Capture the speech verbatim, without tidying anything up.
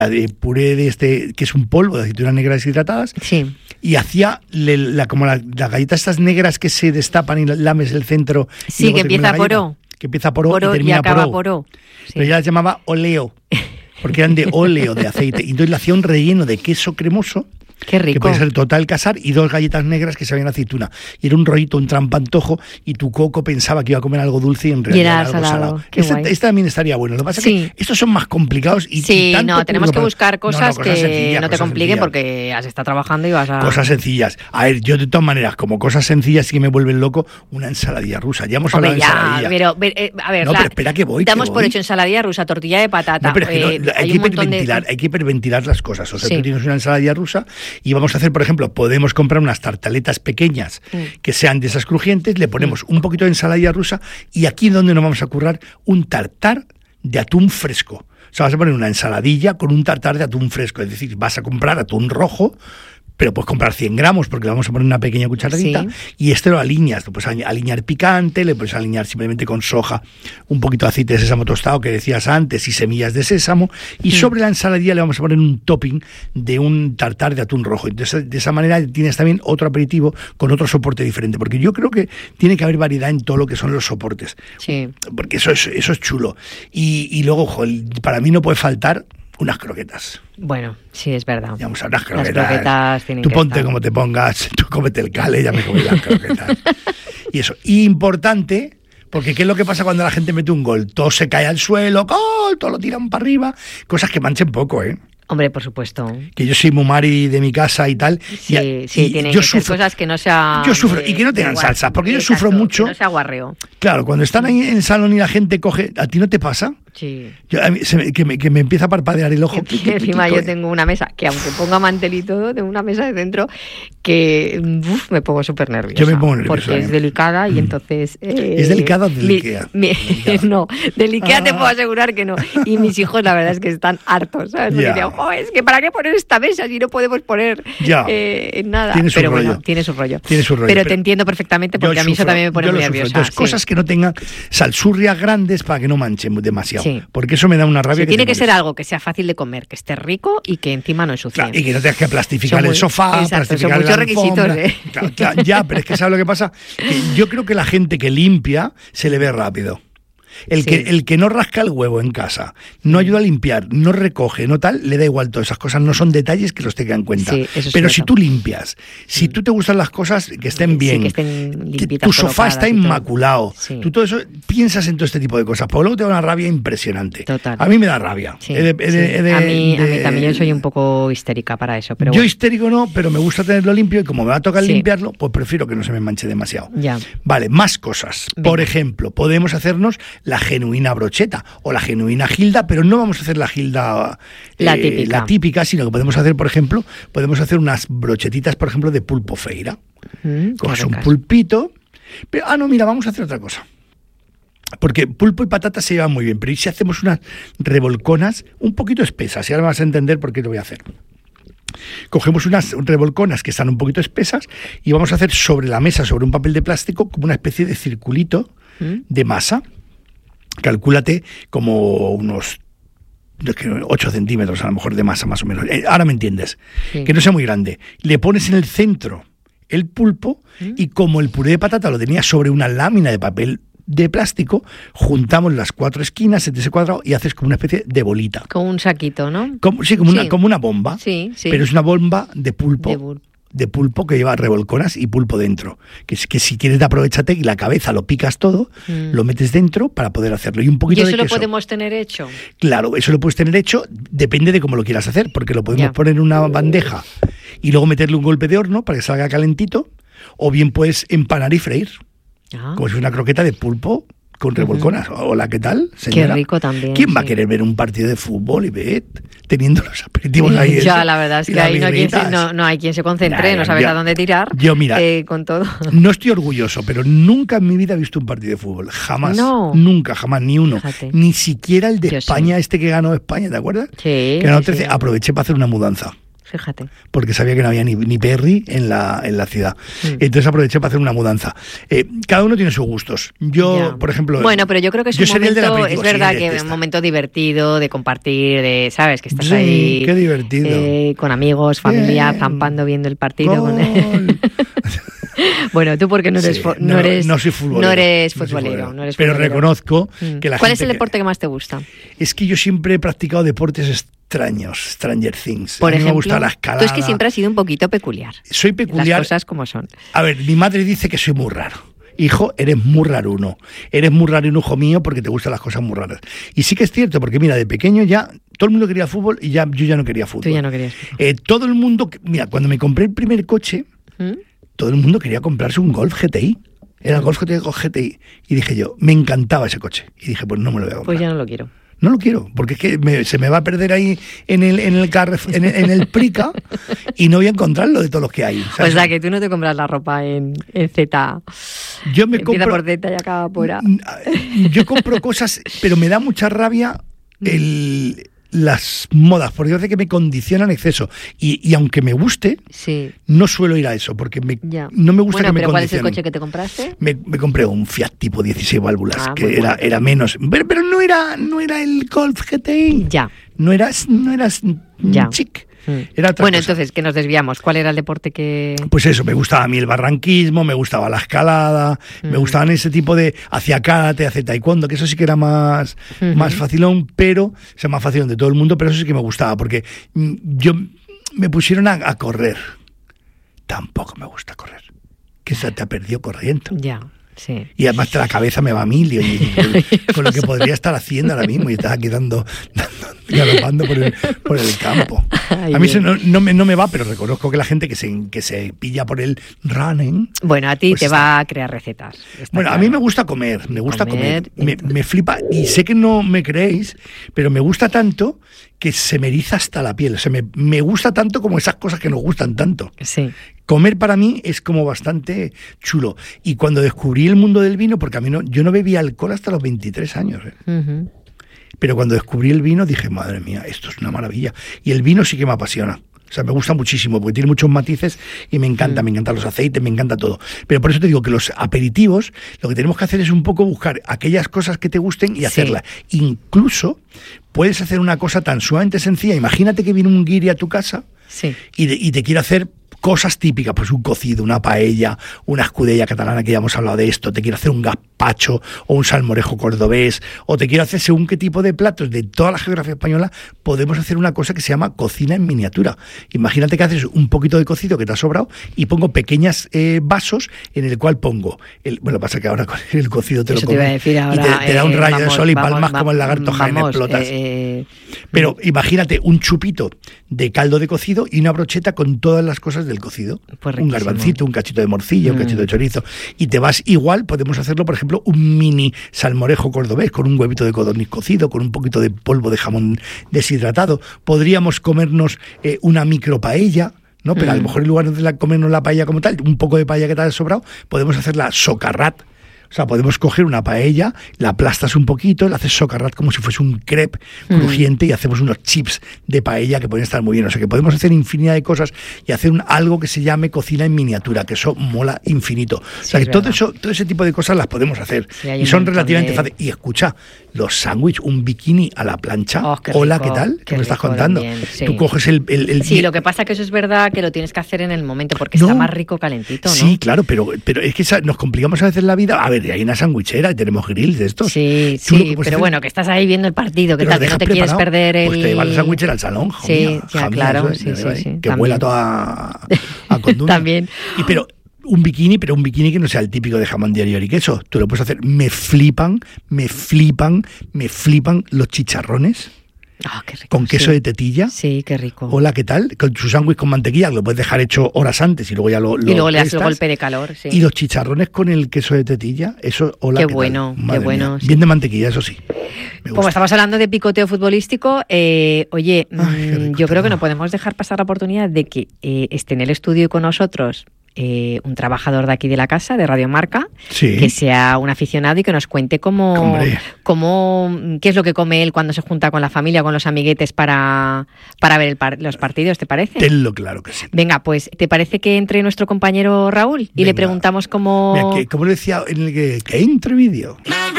de puré de este, que es un polvo de aceitunas negras deshidratadas, sí. y hacía le, la, como las la galletas estas negras que se destapan y lames el centro. Sí, que empieza por O. Que empieza por O por y termina y acaba por O. por O. Sí. Pero ella las llamaba oleo, porque eran de óleo, de aceite. Y entonces le hacía un relleno de queso cremoso. Qué rico. Que puede ser total casar y dos galletas negras que sabían aceituna. Y era un rollito, un trampantojo, y tu coco pensaba que iba a comer algo dulce y en realidad y era era algo salado. salado. Qué Este, guay. este también estaría bueno. Lo que pasa Sí. es que estos son más complicados y, Sí, y tanto no, tenemos que para... buscar cosas, no, no, cosas que sencillas, no te cosas compliquen sencillas. porque has estado trabajando y vas a... Cosas sencillas. A ver, yo de todas maneras, como cosas sencillas sí que me vuelven loco, una ensaladilla rusa. Ya hemos Hombre, hablado de ya, ensaladilla. pero, eh, a ver, No, la, pero espera que voy, damos que por voy. hecho ensaladilla rusa, tortilla de patata. No, pero es que eh, no, hay, hay que un montón hiperventilar, de... hay que hiperventilar las cosas. O sea, Sí. tú tienes una ensaladilla rusa y vamos a hacer, por ejemplo, podemos comprar unas tartaletas pequeñas Mm. que sean de esas crujientes, le ponemos un poquito de ensaladilla rusa y aquí es donde nos vamos a currar un tartar de atún fresco. O sea, vas a poner una ensaladilla con un tartar de atún fresco, es decir, vas a comprar atún rojo, pero puedes comprar cien gramos porque le vamos a poner una pequeña cucharadita, Sí. y este lo alineas, lo puedes alinear picante, le puedes alinear simplemente con soja, un poquito de aceite de sésamo tostado que decías antes y semillas de sésamo, y Mm. sobre la ensaladilla le vamos a poner un topping de un tartar de atún rojo. Entonces, de esa manera tienes también otro aperitivo con otro soporte diferente, porque yo creo que tiene que haber variedad en todo lo que son los soportes, Sí. porque eso es, eso es chulo. Y, y luego, ojo, el- para mí no puede faltar unas croquetas. Bueno, sí, es verdad. Vamos a unas Las croquetas. croquetas tienen Tú que ponte estar. como te pongas, tú cómete el cale, ya me comí las croquetas. Y eso. Y importante, porque ¿qué es lo que pasa cuando la gente mete un gol? Todo se cae al suelo, gol, todo lo tiran para arriba. Cosas que manchen poco, ¿eh? Hombre, por supuesto. Que yo soy mumari de mi casa y tal. Sí, y, sí, y tienen yo que ser sufro, cosas que no sean... Yo sufro, de- y que no de tengan guar- salsa, porque yo Exacto, sufro mucho. Que no sea guarreo. Claro, cuando están ahí en el salón y la gente coge, ¿a ti no te pasa? Sí. Yo, a mí, se me, que, me, que me empieza a parpadear el ojo. Y encima yo tengo una mesa que, aunque ponga mantel y todo, tengo una mesa de dentro que uf, me pongo súper nerviosa. Yo me pongo nerviosa porque es también. delicada y Mm. entonces... eh, ¿Es delicada o de mi- Ikea? mi- Delicada. no, del Ikea te Ah. puedo asegurar que no. Y mis hijos, la verdad es que están hartos, ¿sabes? Porque Ya. dicen, "Jo, es que ¿para qué poner esta mesa si no podemos poner Ya. eh, nada?" Tiene su pero rollo. bueno, tiene su rollo. Tiene su rollo, Pero, pero te entiendo perfectamente porque Yo a mí eso sufro, también me pone yo muy lo sufro. nerviosa. Entonces, sí. cosas que no tengan salsurrias grandes para que no manchen demasiado. Sí. Porque eso me da una rabia. Sí, tiene te que ser mueres. algo que sea fácil de comer, que esté rico y que encima no ensucie. Claro, y que no tengas que plastificar Son muy- el sofá, exacto, son plastificar muchos la requisitos, alfombra. ¿eh? Claro, claro, ya, pero es que ¿sabes lo que pasa? Que yo creo que la gente que limpia se le ve rápido. El, Sí. que, el que no rasca el huevo en casa, no ayuda a limpiar, no recoge, no tal, le da igual todas esas cosas, no son detalles que los tenga en cuenta. Sí, eso es Pero si cierto. tú limpias, si tú te gustan las cosas que estén Sí, bien, que estén que limpitas, tu sofá colocadas está y todo. inmaculado, Sí. tú todo eso, piensas en todo este tipo de cosas, porque luego te da una rabia impresionante. Total. A mí me da rabia. Sí, He de- he sí. de- he de- a, mí, a mí de- también yo soy un poco histérica para eso, pero yo bueno. histérico no, pero me gusta tenerlo limpio y como me va a tocar Sí. limpiarlo, pues prefiero que no se me manche demasiado. Ya. Vale, más cosas. Venga. Por ejemplo, podemos hacernos la genuina brocheta o la genuina gilda, pero no vamos a hacer la gilda La eh, típica. la típica, sino que podemos hacer, por ejemplo, podemos hacer unas brochetitas, por ejemplo, de pulpo feira. Mm, qué Coges un ricas. pulpito, pero, ah, no, mira, vamos a hacer otra cosa. Porque pulpo y patata se llevan muy bien, pero ¿y si hacemos unas revolconas un poquito espesas? Y ahora vas a entender por qué lo voy a hacer. Cogemos unas revolconas que están un poquito espesas y vamos a hacer sobre la mesa, sobre un papel de plástico, como una especie de circulito Mm. de masa. Calcúlate como unos ocho centímetros a lo mejor de masa, más o menos. Eh, ahora me entiendes. Sí. Que no sea muy grande. Le pones en el centro el pulpo Mm. y como el puré de patata lo tenía sobre una lámina de papel de plástico, juntamos las cuatro esquinas de ese cuadrado y haces como una especie de bolita. Con un saquito, ¿no? Como, sí, como, Sí. Una, como una bomba. Sí, sí. Pero es una bomba de pulpo. De bul- de pulpo que lleva revolconas y pulpo dentro. Que, es que si quieres, aprovechate y la cabeza lo picas todo, Mm. lo metes dentro para poder hacerlo. Y un ¿Y poquito eso de lo queso. podemos tener hecho? Claro, eso lo puedes tener hecho, depende de cómo lo quieras hacer, porque lo podemos Ya. poner en una bandeja y luego meterle un golpe de horno para que salga calentito, o bien puedes empanar y freír, Ah, como si fuera una croqueta de pulpo con revolconas. Hola, ¿qué tal, qué señora? rico también. ¿Quién va a sí. querer ver un partido de fútbol y ver teniendo los aperitivos ahí? Ya, eso, la verdad es y que las ahí no hay, quien se, birritas? no, no hay quien se concentre, Nah, no sabes yo- a dónde tirar. yo, mira, eh, con todo. No estoy orgulloso, pero nunca en mi vida he visto un partido de fútbol. Jamás. No. Nunca, jamás, ni uno. Fíjate. Ni siquiera el de Yo España, sí. este que ganó España, ¿te acuerdas? Sí, Que ganó sí, trece. sí. Aproveché para hacer una mudanza. fíjate. Porque sabía que no había ni, ni Perry en la, en la ciudad. Mm. Entonces aproveché para hacer una mudanza. Eh, cada uno tiene sus gustos. Yo, ya. por ejemplo... Bueno, pero yo creo que es un momento, es verdad sí, que es un momento divertido de compartir, de, ¿sabes? Que estás sí, ahí... qué divertido. Eh, con amigos, familia, Bien. zampando, viendo el partido. Con el... Bueno, tú porque no eres sí, no, no eres no soy futbolero, no eres no futbolero, futbolero no eres pero futbolero. reconozco mm. que la ¿Cuál gente es el que... deporte que más te gusta? Es que yo siempre he practicado deportes extraños, Stranger Things. Por a mí ejemplo, me gusta la escalada. Tú es que siempre has sido un poquito peculiar. Soy peculiar. Las cosas como son. A ver, mi madre dice que soy muy raro. Hijo, eres muy raruno. Eres muy raruno, hijo mío, porque te gustan las cosas muy raras. Y sí que es cierto, porque mira, de pequeño ya todo el mundo quería fútbol y ya yo ya no quería fútbol. Tú ya no querías fútbol. Eh, todo el mundo, mira, cuando me compré el primer coche, ¿Mm? todo el mundo quería comprarse un Golf G T I. Era el Golf G T I. Y dije yo, me encantaba ese coche. Y dije, pues no me lo voy a comprar. Pues ya no lo quiero. No lo quiero, porque es que me, se me va a perder ahí en el en el Carrefour, en, en el Prica y no voy a encontrarlo de todos los que hay. ¿Sabes? O sea, que tú no te compras la ropa en, en Z. Yo me Empieza compro, por Z y acaba por A. Yo compro cosas, pero me da mucha rabia el... las modas, porque yo sé que me condicionan exceso. Y, y aunque me guste, sí. no suelo ir a eso, porque me, ya. no me gusta bueno, que me pero condicionen. ¿cuál es el coche que te compraste? Me, me compré un Fiat tipo dieciséis válvulas, ah, que era, bueno. era menos. Pero, pero no era no era el Golf G T I. Ya. No eras, no eras ya. chic. Era otra bueno, cosa. Entonces, que nos desviamos. ¿Cuál era el deporte que...? Pues eso, me gustaba a mí el barranquismo, me gustaba la escalada, mm. me gustaban ese tipo de... Hacía karate, hacía taekwondo, que eso sí que era más, uh-huh. más facilón, pero... O sea, más facilón de todo el mundo, pero eso sí que me gustaba, porque yo me pusieron a, a correr. Tampoco me gusta correr. Que se te ha perdido corriendo. Ya. Sí. Y además la cabeza me va a mil y, y, y, con lo que podría estar haciendo ahora mismo y estás aquí dando, dando galopando por el, por el campo. Ay, a mí eso no, no, me, no me va, pero reconozco que la gente que se, que se pilla por el running... Bueno, a ti pues te está. va a crear recetas. Bueno, claro. a mí me gusta comer, me gusta comer, comer me, me flipa y sé que no me creéis, pero me gusta tanto que se me eriza hasta la piel. O sea, me, me gusta tanto como esas cosas que nos gustan tanto. Sí. Comer para mí es como bastante chulo. Y cuando descubrí el mundo del vino, porque a mí no, yo no bebía alcohol hasta los veintitrés años. ¿eh? Uh-huh. Pero cuando descubrí el vino dije, madre mía, esto es una maravilla. Y el vino sí que me apasiona. O sea, me gusta muchísimo porque tiene muchos matices y me encanta, mm. me encantan los aceites, me encanta todo. Pero por eso te digo que los aperitivos, lo que tenemos que hacer es un poco buscar aquellas cosas que te gusten y sí. hacerlas. Incluso puedes hacer una cosa tan sumamente sencilla. Imagínate que viene un guiri a tu casa sí. y, de, y te quiere hacer cosas típicas, pues un cocido, una paella, una escudella catalana, que ya hemos hablado de esto, te quiero hacer un gazpacho o un salmorejo cordobés, o te quiero hacer según qué tipo de platos de toda la geografía española, podemos hacer una cosa que se llama cocina en miniatura. Imagínate que haces un poquito de cocido que te ha sobrado y pongo pequeños eh, vasos en el cual pongo, el, bueno, pasa que ahora con el cocido te Eso lo comes te iba a decir ahora, y te, te da un eh, rayo vamos, de sol y vamos, palmas va, como el lagarto Jaén, explotas. Eh, Pero imagínate un chupito de caldo de cocido y una brocheta con todas las cosas del cocido. Pues un garbancito, un cachito de morcilla, mm. un cachito de chorizo. Y te vas igual, podemos hacerlo, por ejemplo, un mini salmorejo cordobés con un huevito de codorniz cocido, con un poquito de polvo de jamón deshidratado. Podríamos comernos eh, una micro paella, ¿no? Pero mm. a lo mejor en lugar de la, comernos la paella como tal, un poco de paella que te haya sobrado, podemos hacer la socarrat. O sea, podemos coger una paella, la aplastas un poquito, la haces socarrat como si fuese un crepe mm. crujiente y hacemos unos chips de paella que pueden estar muy bien. O sea, que podemos hacer infinidad de cosas y hacer un, algo que se llame cocina en miniatura, que eso mola infinito. Sí, o sea, que todo, eso, todo ese tipo de cosas las podemos hacer. Sí, y son relativamente de... fáciles. Y escucha, los sándwiches, un bikini a la plancha. Oh, qué Hola, rico, ¿qué tal? Qué ¿Qué me estás contando? También, sí. Tú coges el... el, el sí, lo que pasa es que eso es verdad que lo tienes que hacer en el momento porque no, está más rico calentito, ¿no? Sí, claro, pero, pero es que nos complicamos a veces la vida. A ver, hay una sandwichera y tenemos grills de estos. Sí, sí, pero hacer... bueno, que estás ahí viendo el partido, que tal, que no te preparado. Quieres perder el... Pues te llevas la sandwichera al salón, sí, jamía, ya, jamía, claro, es, sí, sí, sí, que también. huela toda a, a condumio. También. Y pero un bikini, pero un bikini que no sea el típico de jamón de york y queso. Tú lo puedes hacer. Me flipan, me flipan, me flipan los chicharrones. Oh, qué rico, con queso sí. de tetilla. Sí, qué rico. Hola, ¿qué tal? Con su sándwich con mantequilla, lo puedes dejar hecho horas antes y luego ya lo, lo Y luego le das el prestas. golpe de calor, sí. Y los chicharrones con el queso de tetilla, eso, hola, qué, ¿qué bueno, tal? Madre qué bueno. Sí. Bien de mantequilla, eso sí. Como estamos hablando de picoteo futbolístico, eh, oye, Ay, yo creo que no podemos dejar pasar la oportunidad de que eh, esté en el estudio con nosotros eh, un trabajador de aquí de la casa, de Radio Marca, sí. que sea un aficionado y que nos cuente cómo, cómo qué es lo que come él cuando se junta con la familia, con los amiguetes para, para ver el par- los partidos, ¿te parece? Tenlo claro que sí. Venga, pues, ¿te parece que entre nuestro compañero Raúl y Venga. le preguntamos cómo... Mira, que, como le decía en el que, que entre vídeo?